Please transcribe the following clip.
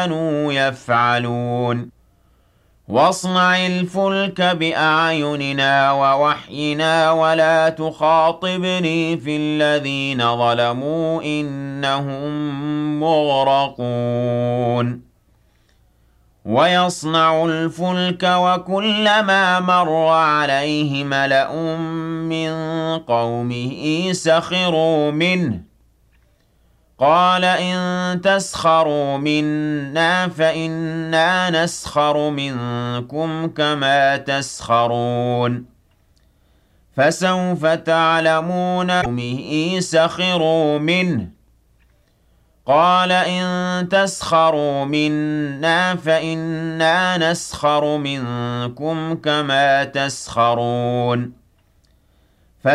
كانوا يفعلون واصنع الفلك بأعيننا ووحينا ولا تخاطبني في الذين ظلموا إنهم مغرقون ويصنع الفلك وكلما مر عليه ملأ من قومه سخروا منه قال إن تسخروا منا فإنا نسخر منكم كما تسخرون فسوف تعلمون قومه سخروا منه قال إن تسخروا منا فإنا نسخر منكم كما تسخرون